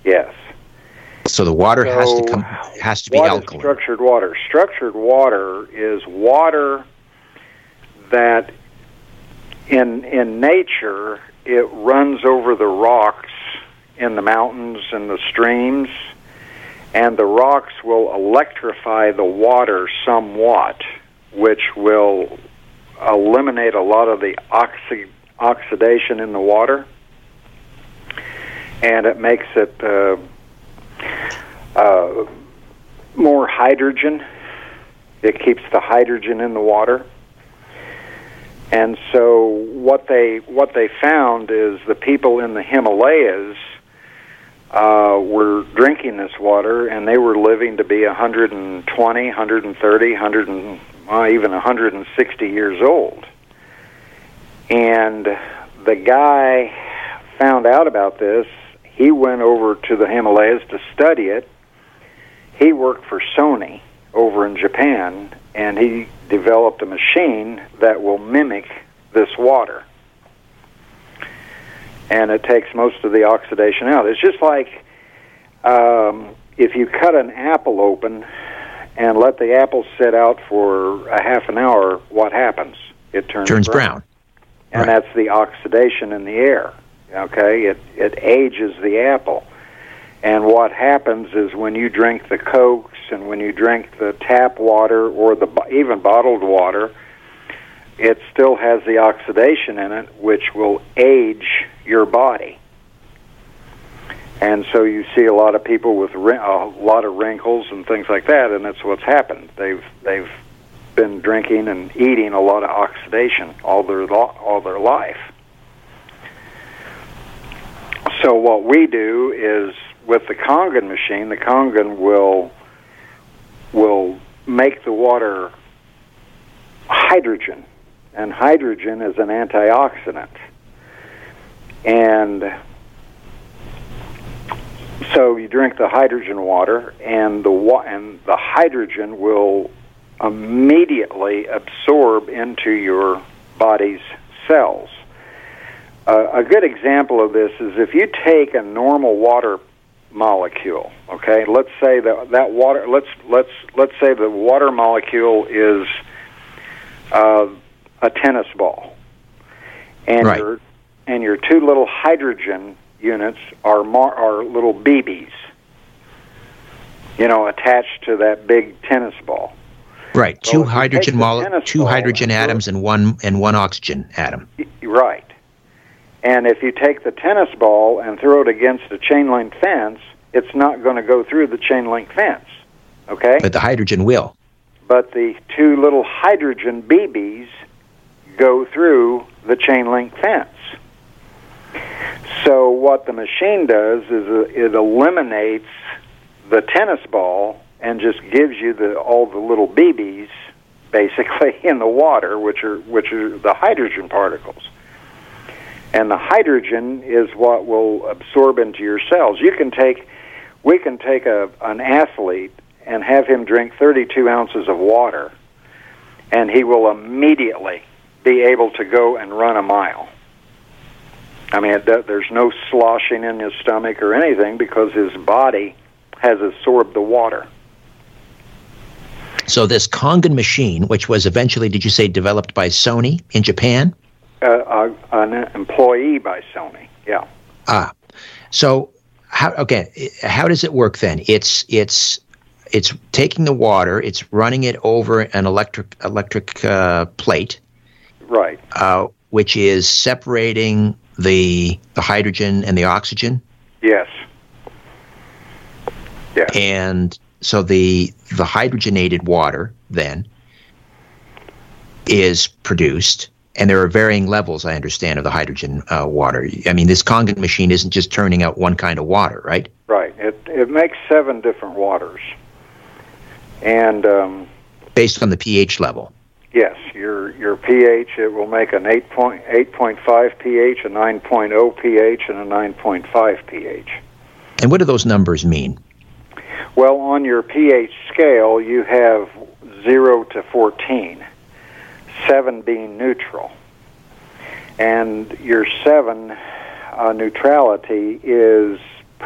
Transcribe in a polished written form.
Yes. So the water has to be what alkaline. Is structured water? Structured water is water that in nature it runs over the rocks in the mountains and the streams, and the rocks will electrify the water somewhat, which will eliminate a lot of the oxidation in the water, and it makes it more hydrogen. It keeps the hydrogen in the water. And so what they found is the people in the Himalayas were drinking this water, and they were living to be 120, 130, even 160 years old. And the guy found out about this. He went over to the Himalayas to study it. He worked for Sony over in Japan, and he developed a machine that will mimic this water. And it takes most of the oxidation out. It's just like if you cut an apple open and let the apple sit out for a half an hour, what happens? It turns brown. And that's the oxidation in the air. Okay? It ages the apple. And what happens is when you drink the Cokes and when you drink the tap water or even bottled water, it still has the oxidation in it, which will age your body. And so you see a lot of people with a lot of wrinkles and things like that, and that's what's happened. They've been drinking and eating a lot of oxidation all their life. So what we do is, with the Kangen machine, the Kangen will make the water hydrogen, and hydrogen is an antioxidant. And so you drink the hydrogen water, and the hydrogen will immediately absorb into your body's cells. A good example of this is if you take a normal water molecule. Okay, let's say that water. Let's say the water molecule is a tennis ball, and your two little hydrogen units are little BBs. Attached to that big tennis ball. Right, two hydrogen atoms and one oxygen atom. Right. And if you take the tennis ball and throw it against a chain link fence, it's not going to go through the chain link fence, okay? But the hydrogen will. But the two little hydrogen BBs go through the chain link fence. So what the machine does is it eliminates the tennis ball and just gives you all the little BBs, basically, in the water, which are the hydrogen particles. And the hydrogen is what will absorb into your cells. We can take an athlete and have him drink 32 ounces of water, and he will immediately be able to go and run a mile. I mean, there's no sloshing in his stomach or anything because his body has absorbed the water. So this Kangen machine, which was eventually, did you say, developed by Sony in Japan? An employee by Sony, yeah. So how does it work then? It's taking the water, it's running it over an electric plate, right? Which is separating the hydrogen and the oxygen. Yes. Yeah. And so the hydrogenated water then is produced. And there are varying levels, I understand, of the hydrogen water. I mean, this Kangen machine isn't just turning out one kind of water, right? Right. It makes 7 different waters. And based on the pH level? Yes. Your pH, it will make an 8.5 pH, a 9.0 pH, and a 9.5 pH. And what do those numbers mean? Well, on your pH scale, you have 0 to 14. 7 being neutral. And your 7 neutrality is